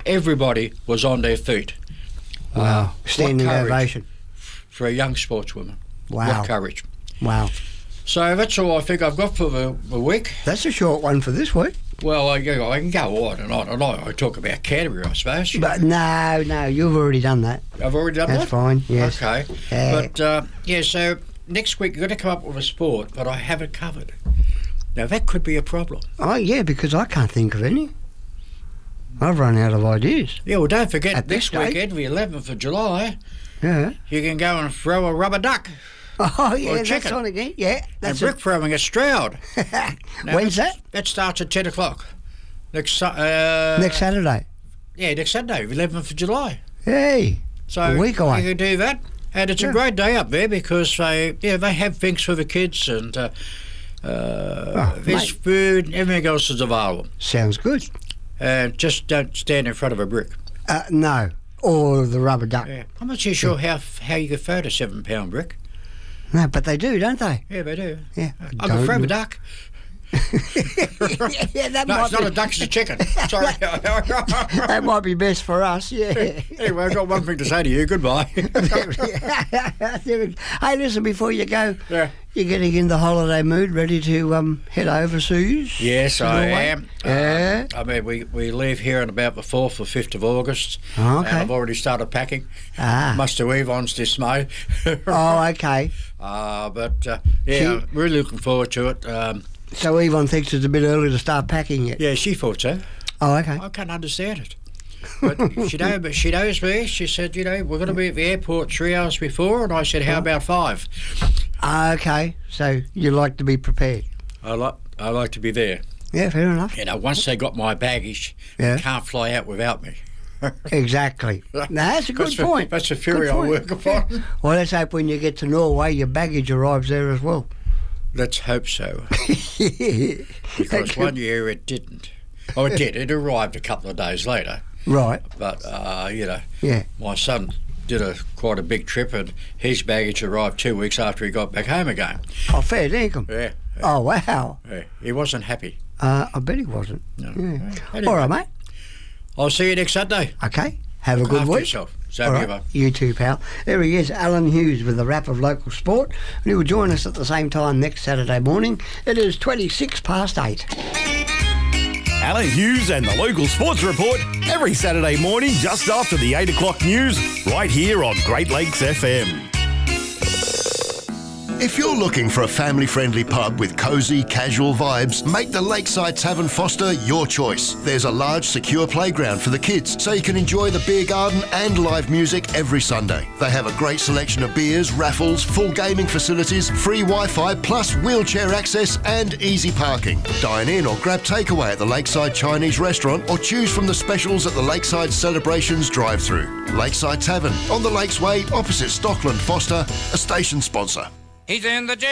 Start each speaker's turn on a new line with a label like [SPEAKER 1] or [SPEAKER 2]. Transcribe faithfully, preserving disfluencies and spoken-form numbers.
[SPEAKER 1] everybody was on their feet.
[SPEAKER 2] Wow.
[SPEAKER 1] Uh,
[SPEAKER 2] Standing ovation.
[SPEAKER 1] For a young sportswoman.
[SPEAKER 2] Wow.
[SPEAKER 1] What courage.
[SPEAKER 2] Wow.
[SPEAKER 1] So that's all I think I've got for the, the week.
[SPEAKER 2] That's a short one for this week.
[SPEAKER 1] Well, I, I can go on and on and on. I talk about Canterbury, I suppose.
[SPEAKER 2] But no, no, you've already done that.
[SPEAKER 1] I've already done
[SPEAKER 2] That's
[SPEAKER 1] that?
[SPEAKER 2] fine, yes.
[SPEAKER 1] Okay.
[SPEAKER 2] Uh,
[SPEAKER 1] but, uh, yeah, so next week you've got to come up with a sport, but I haven't covered. Now, that could be a problem.
[SPEAKER 2] Oh, yeah, because I can't think of any. I've run out of ideas.
[SPEAKER 1] Yeah, well, don't forget,
[SPEAKER 2] At
[SPEAKER 1] this
[SPEAKER 2] this date?
[SPEAKER 1] weekend, the eleventh of July,
[SPEAKER 2] Yeah.
[SPEAKER 1] you can go and throw a rubber duck.
[SPEAKER 2] Oh, yeah, that's
[SPEAKER 1] chicken.
[SPEAKER 2] on again. Yeah, that's
[SPEAKER 1] and brick throwing at Stroud. Now,
[SPEAKER 2] When's
[SPEAKER 1] that's-
[SPEAKER 2] that?
[SPEAKER 1] That starts at ten o'clock. Next Su- uh,
[SPEAKER 2] Next Saturday.
[SPEAKER 1] Yeah, next Saturday, eleventh of July.
[SPEAKER 2] Hey,
[SPEAKER 1] So
[SPEAKER 2] a week away.
[SPEAKER 1] you can do that. And it's
[SPEAKER 2] Yeah.
[SPEAKER 1] a great day up there because they, yeah, they have things for the kids and uh, uh,
[SPEAKER 2] Oh,
[SPEAKER 1] there's
[SPEAKER 2] mate.
[SPEAKER 1] food, everything else is available.
[SPEAKER 2] Sounds good.
[SPEAKER 1] And just don't stand in front of a brick.
[SPEAKER 2] Uh, no, or the rubber duck.
[SPEAKER 1] Yeah. I'm not too sure how how you can throw a seven pound brick.
[SPEAKER 2] No, but they do, don't they?
[SPEAKER 1] Yeah, they do.
[SPEAKER 2] Yeah.
[SPEAKER 1] I can throw
[SPEAKER 2] Don't-
[SPEAKER 1] a duck.
[SPEAKER 2] yeah, that
[SPEAKER 1] No,
[SPEAKER 2] might
[SPEAKER 1] it's not
[SPEAKER 2] be,
[SPEAKER 1] a duck, it's a chicken. Sorry.
[SPEAKER 2] that might be best for us. Yeah.
[SPEAKER 1] Anyway, I've got one thing to say to you. Goodbye.
[SPEAKER 2] Hey, listen, before you go,
[SPEAKER 1] Yeah.
[SPEAKER 2] you're getting in the holiday mood, ready to um, head overseas?
[SPEAKER 1] Yes,
[SPEAKER 2] to
[SPEAKER 1] I
[SPEAKER 2] Norway?
[SPEAKER 1] am.
[SPEAKER 2] Yeah.
[SPEAKER 1] Uh, I mean, we, we leave here on about the fourth or fifth of August.
[SPEAKER 2] Oh, okay.
[SPEAKER 1] And I've already started packing.
[SPEAKER 2] Ah.
[SPEAKER 1] Much to Yvonne's dismay.
[SPEAKER 2] Oh, okay.
[SPEAKER 1] Uh, but, uh, yeah,
[SPEAKER 2] See-
[SPEAKER 1] I'm really looking forward to it. Um,
[SPEAKER 2] So Yvonne thinks it's a bit early to start packing yet.
[SPEAKER 1] yeah, she thought so.
[SPEAKER 2] Oh, okay.
[SPEAKER 1] I can't understand it. But she, know, but she knows me. She said, you know, we're going to be at the airport three hours before. And I said, how about five?
[SPEAKER 2] Okay. So you like to be prepared.
[SPEAKER 1] I like, I like to be there.
[SPEAKER 2] Yeah, fair enough.
[SPEAKER 1] You know, once they got my baggage,
[SPEAKER 2] Yeah.
[SPEAKER 1] they can't fly out without me.
[SPEAKER 2] Exactly. Now, that's a good
[SPEAKER 1] That's the-
[SPEAKER 2] point.
[SPEAKER 1] that's the theory
[SPEAKER 2] Good
[SPEAKER 1] I
[SPEAKER 2] point.
[SPEAKER 1] work upon.
[SPEAKER 2] Well, let's hope when you get to Norway, your baggage arrives there as well.
[SPEAKER 1] Let's hope so. Because one year it didn't. Oh, it did. It arrived a couple of days later.
[SPEAKER 2] Right.
[SPEAKER 1] But, uh, you know,
[SPEAKER 2] Yeah.
[SPEAKER 1] my son did a quite a big trip and his baggage arrived two weeks after he got back home again.
[SPEAKER 2] Oh, fair dinkum.
[SPEAKER 1] Yeah. yeah,
[SPEAKER 2] Oh, wow.
[SPEAKER 1] yeah. He wasn't happy.
[SPEAKER 2] Uh, I bet he wasn't.
[SPEAKER 1] No.
[SPEAKER 2] Yeah.
[SPEAKER 1] Anyway,
[SPEAKER 2] All right, mate.
[SPEAKER 1] I'll see you next Saturday.
[SPEAKER 2] Okay. Have a
[SPEAKER 1] Look
[SPEAKER 2] good
[SPEAKER 1] after
[SPEAKER 2] week.
[SPEAKER 1] yourself. So
[SPEAKER 2] All
[SPEAKER 1] do
[SPEAKER 2] right.
[SPEAKER 1] you, mate.
[SPEAKER 2] You too, pal. There he is, Alan Hughes with the wrap of local sport. And he will join us at the same time next Saturday morning. It is twenty-six past eight.
[SPEAKER 3] Alan Hughes and the Local Sports Report every Saturday morning just after the eight o'clock news right here on Great Lakes F M.
[SPEAKER 4] If you're looking for a family-friendly pub with cosy, casual vibes, make the Lakeside Tavern Foster your choice. There's a large, secure playground for the kids, so you can enjoy the beer garden and live music every Sunday. They have a great selection of beers, raffles, full gaming facilities, free Wi-Fi, plus wheelchair access and easy parking. Dine in or grab takeaway at the Lakeside Chinese Restaurant or choose from the specials at the Lakeside Celebrations drive-thru. Lakeside Tavern, on the Lakes Way, opposite Stockland Foster, a station sponsor.
[SPEAKER 5] He's in the gym.